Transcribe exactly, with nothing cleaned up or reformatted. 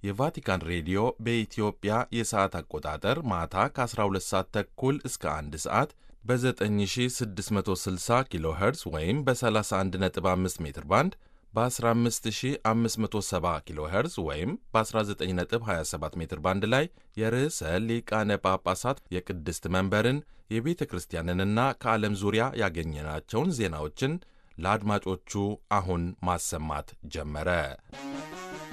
የቫቲካን ሬዲዮ በኢትዮጵያ የሰዓት አቆጣጠር ማታ ከአስራ ሁለት ሰዓት ተኩል እስከ አንድ ሰዓት በ9660 ኪሎ ሄርዝ ወይም በ31.5 ሜትር ባንድ በ15570 ኪሎ ሄርዝ ወይም በ19.27 ሜትር ባንድ ላይ የርዕሰ ሊቃነ ጳጳሳት የቅድስት መንበርን የቤተ ክርስቲያንንና ከዓለም ዙሪያ ያገኘናቸውን ዜናዎችን ለአድማጮቹ አሁን ማሰማት ጀመረ።